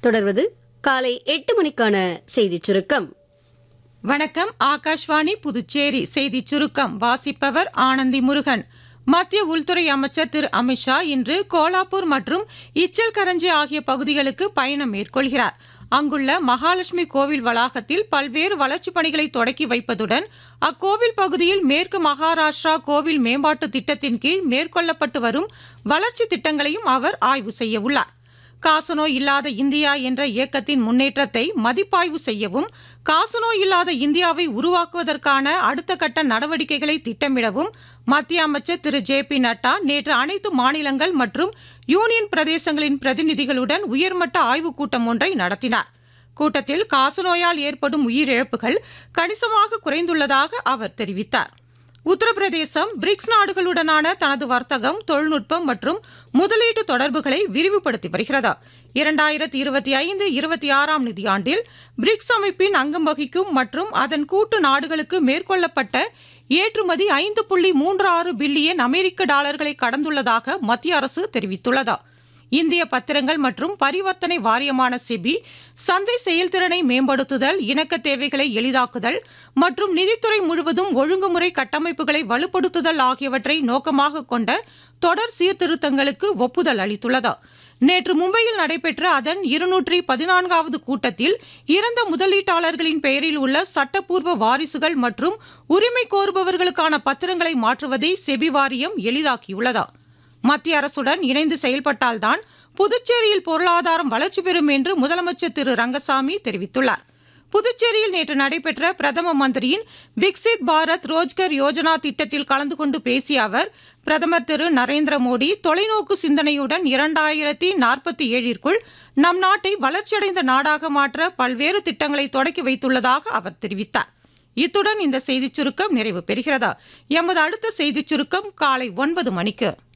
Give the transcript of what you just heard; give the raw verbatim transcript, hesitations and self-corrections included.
தொடர்வது காலை எட்டு மணிக்கான செய்திச் சுருக்கம். வணக்கம். ஆகாஷ்வாணி புதுச்சேரி செய்திச் சுருக்கம் வாசிப்பவர் ஆனந்தி முருகன். மத்திய உள்துறை அமைச்சர் திரு அமித்ஷா இன்று கோலாப்பூர் மற்றும் இச்சல்கரஞ்சி ஆகிய பகுதிகளுக்கு பயணம் மேற்கொள்கிறார். அங்குள்ள மகாலட்சுமி கோவில் வளாகத்தில் பல்வேறு வளர்ச்சிப் பணிகளை தொடக்கி வைப்பதுடன் அக்கோவில் பகுதியில் மேற்கு மகாராஷ்டிரா கோவில் மேம்பாட்டு திட்டத்தின் கீழ் மேற்கொள்ளப்பட்டு வரும் வளர்ச்சி திட்டங்களையும் அவர் ஆய்வு செய்ய உள்ளார். காசநோய் இல்லாத இந்தியா என்ற இயக்கத்தின் முன்னேற்றத்தை மதிப்பாய்வு செய்யவும், காசநோய் இல்லாத இந்தியாவை உருவாக்குவதற்கான அடுத்த கட்ட நடவடிக்கைகளை திட்டமிடவும் மத்திய அமைச்சர் திரு ஜே பி நட்டா நேற்று அனைத்து மாநிலங்கள் மற்றும் யூனியன் பிரதேசங்களின் பிரதிநிதிகளுடன் உயர்மட்ட ஆய்வுக் கூட்டம் ஒன்றை நடத்தினார். கூட்டத்தில் காசநோயால் ஏற்படும் உயிரிழப்புகள் கணிசமாக குறைந்துள்ளதாக அவர் தெரிவித்தார். உத்தரப்பிரதேசம் பிரிக்ஸ் நாடுகளுடனான தனது வர்த்தகம், தொழில்நுட்பம் மற்றும் முதலீட்டு தொடர்புகளை விரிவுபடுத்தி வருகிறது. இரண்டாயிரத்தி இருபத்தி ஐந்து இருபத்தி ஆறாம் நிதியாண்டில் பிரிக்ஸ் அமைப்பின் அங்கம் வகிக்கும் மற்றும் அதன் கூட்டு நாடுகளுக்கு மேற்கொள்ளப்பட்ட ஏற்றுமதி ஐந்து புள்ளி மூன்று ஆறு பில்லியன் அமெரிக்க டாலர்களை கடந்துள்ளதாக மத்திய அரசு தெரிவித்துள்ளது. இந்திய பத்திரங்கள் மற்றும் பரிவர்த்தனை வாரியமான செபி சந்தை செயல்திறனை மேம்படுத்துதல், இணக்க தேவைகளை எளிதாக்குதல் மற்றும் நிதித்துறை முழுவதும் ஒழுங்குமுறை கட்டமைப்புகளை வலுப்படுத்துதல் ஆகியவற்றை நோக்கமாக கொண்ட தொடர் சீர்திருத்தங்களுக்கு ஒப்புதல் அளித்துள்ளது. நேற்று மும்பையில் நடைபெற்ற அதன் இருநூற்றி பதினான்காவது கூட்டத்தில் இறந்த முதலீட்டாளர்களின் பெயரில் உள்ள சட்டப்பூர்வ வாரிசுகள் மற்றும் உரிமை கோருபவர்களுக்கான பத்திரங்களை மாற்றுவதை செபி வாரியம் எளிதாக்கியுள்ளது. மத்திய அரசுடன் இணைந்து செயல்பட்டால்தான் புதுச்சேரியில் பொருளாதாரம் வளர்ச்சி பெறும் என்று முதலமைச்சர் திரு ரங்கசாமி தெரிவித்துள்ளார். புதுச்சேரியில் நேற்று நடைபெற்ற பிரதம மந்திரியின் விக்சித் பாரத் ரோஜ்கர் யோஜனா திட்டத்தில் கலந்து கொண்டு பேசிய அவர், பிரதமர் திரு நரேந்திர மோடி தொலைநோக்கு சிந்தனையுடன் இரண்டாயிரத்தி நாற்பத்தி ஏழிற்குள் நம் நாட்டை வளர்ச்சியடைந்த நாடாக மாற்ற பல்வேறு திட்டங்களை தொடக்கி வைத்துள்ளதாக அவர் தெரிவித்தார். இத்துடன் இந்த செய்திச் சுருக்கம் நிறைவு பெறுகிறது. எமது அடுத்த செய்திச் சுருக்கம் காலை ஒன்பது மணிக்கு.